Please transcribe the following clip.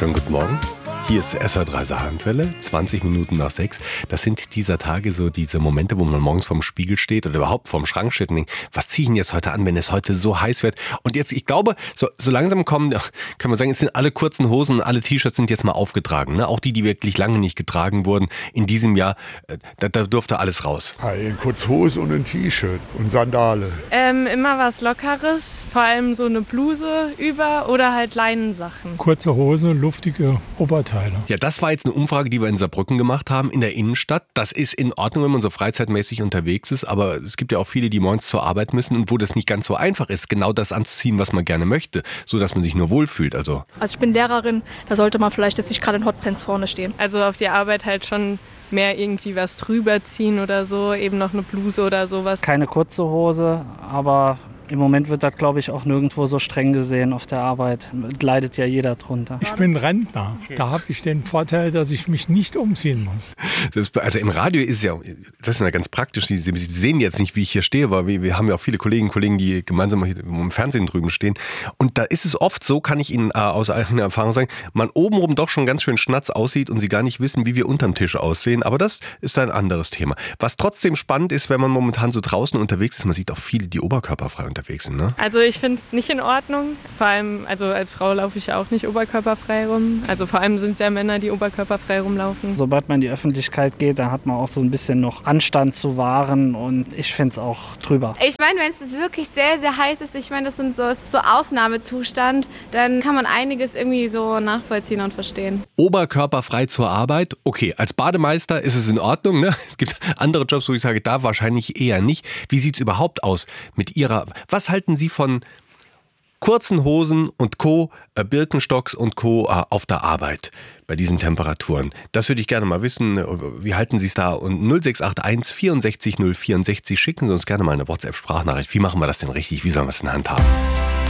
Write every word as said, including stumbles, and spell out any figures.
Schönen guten Morgen. Hier ist S R drei Saarlandwelle, zwanzig Minuten nach sechs. Das sind dieser Tage so diese Momente, wo man morgens vorm Spiegel steht oder überhaupt vorm Schrank steht und denkt, was ziehe ich denn jetzt heute an, wenn es heute so heiß wird? Und jetzt, ich glaube, so, so langsam kommen, können wir sagen, es sind alle kurzen Hosen und alle T-Shirts sind jetzt mal aufgetragen. Ne? Auch die, die wirklich lange nicht getragen wurden. In diesem Jahr, da, da durfte alles raus. Eine Kurzhose und ein T-Shirt und Sandale. Ähm, immer was Lockeres, vor allem so eine Bluse über oder halt Leinensachen. Kurze Hose, luftige Oberteile. Ja, das war jetzt eine Umfrage, die wir in Saarbrücken gemacht haben, in der Innenstadt. Das ist in Ordnung, wenn man so freizeitmäßig unterwegs ist, aber es gibt ja auch viele, die morgens zur Arbeit müssen und wo das nicht ganz so einfach ist, genau das anzuziehen, was man gerne möchte, so dass man sich nur wohlfühlt. Also, also ich bin Lehrerin, da sollte man vielleicht jetzt nicht gerade in Hotpants vorne stehen. Also auf die Arbeit halt schon mehr irgendwie was drüber ziehen oder so, eben noch eine Bluse oder sowas. Keine kurze Hose, aber im Moment wird das, glaube ich, auch nirgendwo so streng gesehen auf der Arbeit. Leidet ja jeder drunter. Ich bin Rentner. Da habe ich den Vorteil, dass ich mich nicht umziehen muss. Also im Radio ist es ja, das ist ja ganz praktisch. Sie, Sie sehen jetzt nicht, wie ich hier stehe, weil wir, wir haben ja auch viele Kolleginnen und Kollegen, die gemeinsam im Fernsehen drüben stehen. Und da ist es oft so, kann ich Ihnen äh, aus eigener Erfahrung sagen, man obenrum doch schon ganz schön schnatz aussieht und Sie gar nicht wissen, wie wir unterm Tisch aussehen. Aber das ist ein anderes Thema. Was trotzdem spannend ist, wenn man momentan so draußen unterwegs ist, man sieht auch viele, die oberkörperfrei unterwegs sind, ne? Also ich finde es nicht in Ordnung. Vor allem, also als Frau laufe ich ja auch nicht oberkörperfrei rum. Also vor allem sind es ja Männer, die oberkörperfrei rumlaufen. Sobald man in die Öffentlichkeit geht, da hat man auch so ein bisschen noch Anstand zu wahren und ich finde es auch drüber. Ich meine, wenn es wirklich sehr, sehr heiß ist, ich meine, das sind so, ist so Ausnahmezustand, dann kann man einiges irgendwie so nachvollziehen und verstehen. Oberkörperfrei zur Arbeit, okay, als Bademeister ist es in Ordnung, ne? Es gibt andere Jobs, wo ich sage, da wahrscheinlich eher nicht. Wie sieht es überhaupt aus mit Ihrer, was halten Sie von kurzen Hosen und Co., äh, Birkenstocks und Co. Äh, auf der Arbeit bei diesen Temperaturen? Das würde ich gerne mal wissen. Wie halten Sie es da? Und null sechs acht eins vierundsechzig null vierundsechzig, schicken Sie uns gerne mal eine WhatsApp-Sprachnachricht. Wie machen wir das denn richtig? Wie sollen wir es in der Hand haben?